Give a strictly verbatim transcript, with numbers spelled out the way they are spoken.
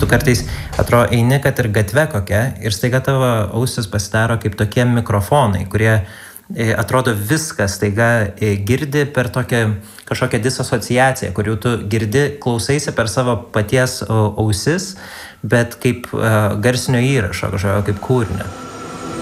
tu kartais atrodo eini, kad ir gatve kokia, ir staiga tavo ausis pasidaro kaip tokie mikrofonai, kurie atrodo viskas staiga girdi per tokią kažkokią disasociaciją, kur jau tu girdi, klausaisi per savo paties ausis, bet kaip garsinio įrašo, kažkokio kaip kūrinio.